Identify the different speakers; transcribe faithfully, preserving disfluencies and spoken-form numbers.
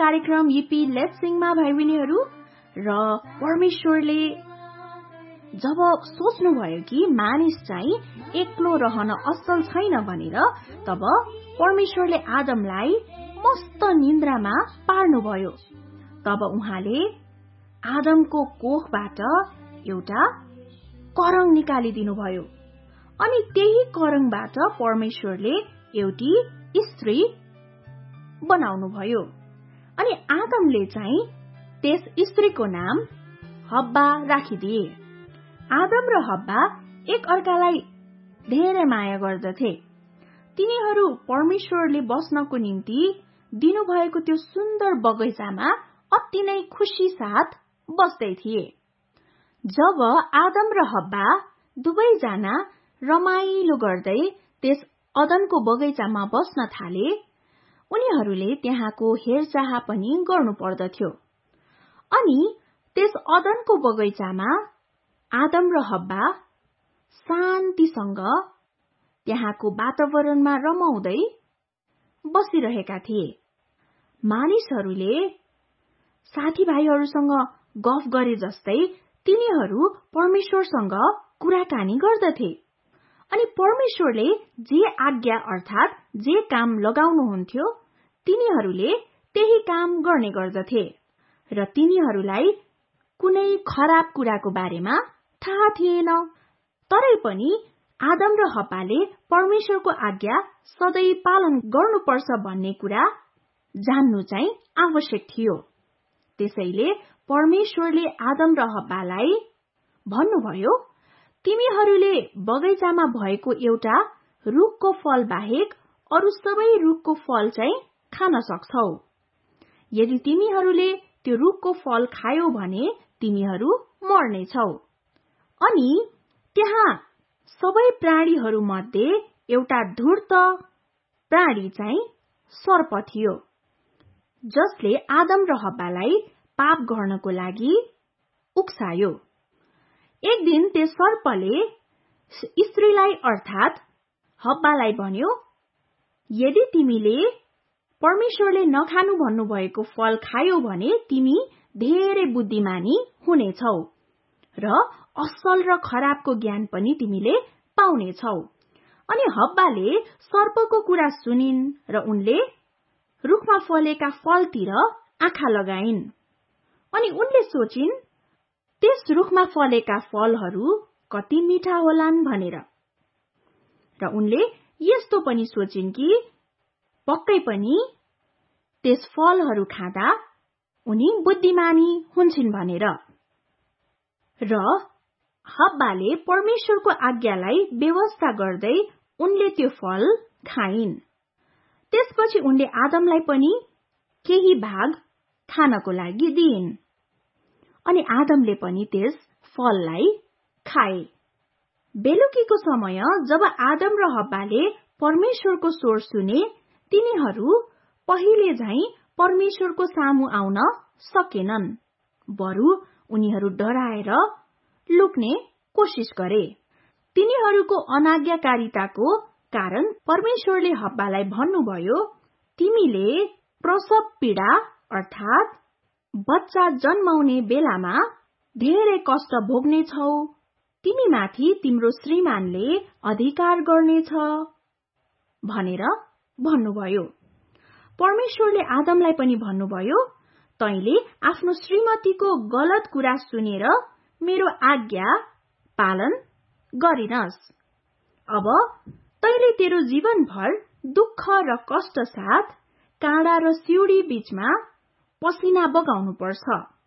Speaker 1: कार्यक्रम EP let's सिङमा भाइ बहिनीहरू र परमेश्वरले जब सोच्नुभयो कि मानिस चाहिँ एक्लो रहन असल छैन भनेर तब परमेश्वरले आदमलाई मस्त निन्द्रामा पार्नुभयो। तब उहाँले आदमको कोखबाट एउटा करङ निकालिदिनुभयो अनि त्यही करङबाट परमेश्वरले एउटी स्त्री बनाउनुभयो अनि आदमले चाहिँ त्यस स्त्रीको नाम हब्बा राखिदिए। आदम र हब्बा एक अर्कालाई धेरै माया गर्दथे। तिनीहरू परमेश्वरले बस्नको निम्ति दिनुभएको त्यो सुन्दर बगैँचामा अति नै खुशी साथ बस्दै थिए। जब आदम र हब्बा दुवैजना रमाइलो गर्दै त्यस अदनको बगैँचामा बस्न थाले, उनीहरूले त्यहाँको हेरचाह पनि गर्नु पर्दथ्यो। अनि त्यस अदनको बगैँचामा आदम र हब्बा शान्तिसँग त्यहाँको वातावरणमा रमाउँदै बसिरहेका थिए। मानिसहरूले साथीभाइहरूसँग गफ गरे जस्तै तिनीहरू परमेश्वरसँग कुराकानी गर्दथे अनि परमेश्वरले जे आज्ञा अर्थात् जे काम लगाउनुहुन्थ्यो तिनीहरूले त्यही काम गर्ने गर्दथे र तिनीहरूलाई कुनै खराब कुराको बारेमा थाहा थिएन। तरै पनि आदम र हब्बाले परमेश्वरको आज्ञा सधैँ पालन गर्नुपर्छ भन्ने कुरा जान्नु चाहिँ आवश्यक थियो। त्यसैले परमेश्वरले आदम र हब्बालाई भन्नुभयो, तिमीहरूले बगैँचामा भएको एउटा रुखको फल बाहेक अरू सबै रुखको फल चाहिँ खान सक्छौ। यदि तिमीहरूले त्यो रुखको फल खायौ भने तिमीहरू मर्नेछौ। अनि त्यहाँ सबै प्राणीहरू मध्ये एउटा धूर्त प्राणी चाहिँ सर्प थियो, जसले आदम र हब्बालाई पाप गर्नको लागि उक्सायो। एक दिन त्यस सर्पले स्त्रीलाई अर्थात् हब्बालाई भन्यो, यदि तिमीले परमेश्वरले नखानु भन्नुभएको फल खायौ भने तिमी धेरै बुद्धिमानी हुनेछौ र असल र खराबको ज्ञान पनि तिमीले पाउनेछौ। अनि हब्बाले सर्पको कुरा सुनिन् र उनले रुखमा फलेका फलतिर आँखा लगाइन् अनि उनले सोचिन् त्यस रुखमा फलेका फलहरू कति मिठा होलान् भनेर। र उनले यस्तो पनि सोचिन् कि पक्कै पनि त्यस फलहरू खाँदा उनी बुद्धिमानी हुन्छन् भनेर। र हब्बाले परमेश्वरको आज्ञालाई व्यवस्था गर्दै उनले त्यो फल खाइन्। त्यसपछि उनले आदमलाई पनि केही भाग खानको लागि दिइन् अनि आदमले पनि त्यस फललाई खाए। बेलुकीको समय जब आदम र हब्बाले परमेश्वरको स्वर सुने, तिनीहरू पहिले झैं परमेश्वरको सामु आउन सकेनन्, बरु उनीहरू डराएर लुक्ने कोशिश गरे। तिनीहरूको अनाज्ञाकारिताको कारण परमेश्वरले हब्बालाई भन्नुभयो, तिमीले प्रसव पीडा अर्थात् बच्चा जन्माउने बेलामा धेरै कष्ट भोग्नेछौ। तिमीमाथि तिम्रो श्रीमानले अधिकार गर्नेछ भनेर भन्नुभयो। परमेश्वरले आदमलाई पनि भन्नुभयो, तैले आफ्नो श्रीमतीको गलत कुरा सुनेर मेरो आज्ञा पालन गरिनस्। अब तैले तेरो जीवनभर दुःख र कष्ट साथ काँडा र सिउडी बीचमा पसिना बगाउनु पर्छ।